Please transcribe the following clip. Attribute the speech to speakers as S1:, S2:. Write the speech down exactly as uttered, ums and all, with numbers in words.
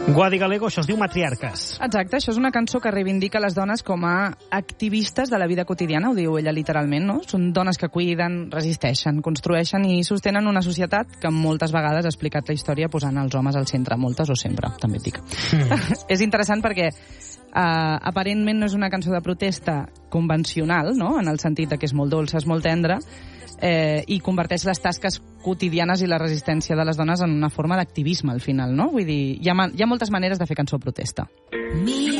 S1: Guadi Galego, això es diu Matriarques.
S2: Exacte, això és una cançó que reivindica les dones com a activistes de la vida quotidiana, ho diu ella literalment, no? Són dones que cuiden, resisteixen, construeixen i sostenen una societat que moltes vegades ha explicat la història posant els homes al centre, moltes o sempre, també et dic. Mm. És interessant perquè Uh, aparentment no és una cançó de protesta convencional, no? En el sentit de que és molt dolça, és molt tendra, eh, i converteix les tasques quotidianes i la resistència de les dones en una forma d'activisme, al final, no? Vull dir, hi ha, hi ha moltes maneres de fer cançó protesta. Mira